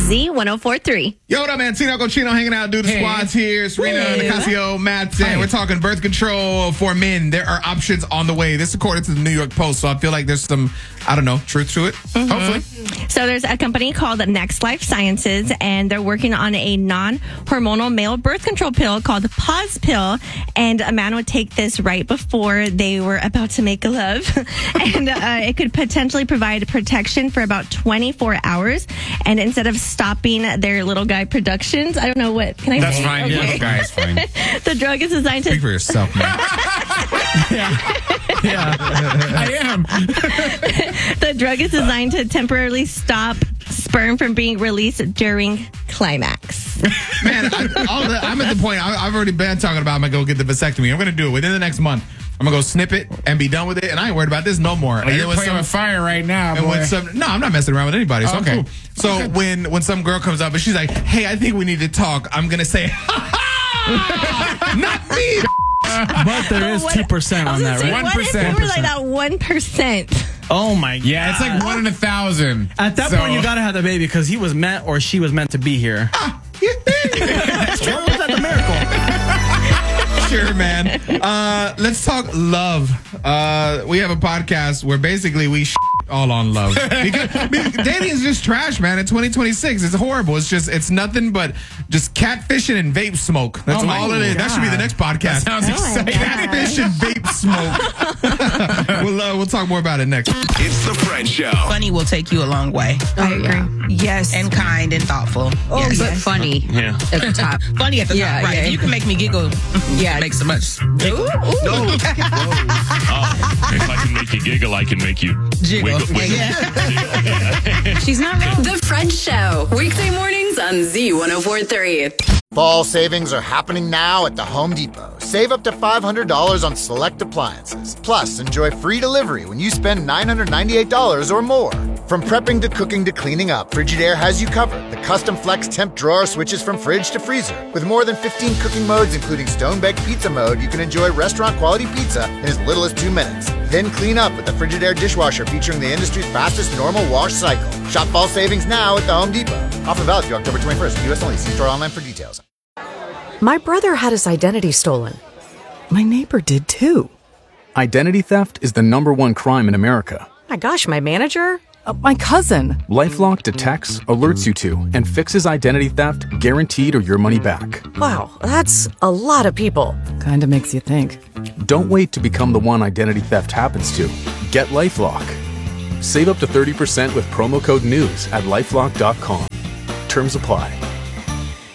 Z104.3. Yo, what up, man? Tino Cochino hanging out. Do the squads here. Serena, Nicasio, Matt. We're talking birth control for men. There are options on the way. This according to the New York Post. So I feel like there's some, truth to it. Hopefully. So there's a company called Next Life Sciences, and they're working on a non-hormonal male birth control pill called the Pause Pill. And a man would take this right before they were about to make love. And it could potentially provide protection for about 24 hours. And instead of stopping their little guy productions, I don't know what, can I That's say? fine. Okay. Yeah, little guy is fine. The drug is designed to... Speak for yourself, man. Yeah, I am. The drug is designed to temporarily stop sperm from being released during climax. Man, I'm at the point, I've already been talking about I'm going to go get the vasectomy. I'm going to do it within the next month. I'm going to go snip it and be done with it. And I ain't worried about this no more. Well, you're playing with fire right now, boy. No, I'm not messing around with anybody. So Okay. I'm cool. So when some girl comes up and she's like, hey, I think we need to talk, I'm going to say, not me. But there is 2% on that, right? What if we were like that 1%? Oh my god. Yeah, it's like 1 in 1,000. At that point, you gotta have the baby because he was meant or she was meant to be here. That's a miracle. Sure, man. Let's talk love. We have a podcast where basically we all on love. Because dating is just trash, man. In 2026, it's horrible. It's nothing but just catfishing and vape smoke. That's all it is. God. That should be the next podcast. That sounds exciting. Catfish and vape smoke. We'll talk more about it next. It's the Fred Show. Funny will take you a long way. I agree. Yes. And kind and thoughtful. Oh, yes. but funny at the top. Funny at the top, right. Yeah. You can make me giggle. Yeah. Make so much. Giggle. If I can make you giggle, I can make you Jiggle. wiggle. She's not wrong. The Fred Show. Weekday mornings on Z104.3. Fall savings are happening now at the Home Depot. Save up to $500 on select appliances. Plus, enjoy free delivery when you spend $998 or more. From prepping to cooking to cleaning up, Frigidaire has you covered. The custom flex temp drawer switches from fridge to freezer. With more than 15 cooking modes, including stone-baked pizza mode, you can enjoy restaurant-quality pizza in as little as 2 minutes. Then clean up with the Frigidaire dishwasher featuring the industry's fastest normal wash cycle. Shop fall savings now at the Home Depot. Offer valid through October 21st. U.S. only. See store online for details. My brother had his identity stolen. My neighbor did too. Identity theft is the #1 crime in America. My gosh, my manager? My cousin. LifeLock detects, alerts you to, and fixes identity theft guaranteed or your money back. Wow, that's a lot of people. Kinda makes you think. Don't wait to become the one identity theft happens to. Get LifeLock. Save up to 30% with promo code NEWS at LifeLock.com. Terms apply.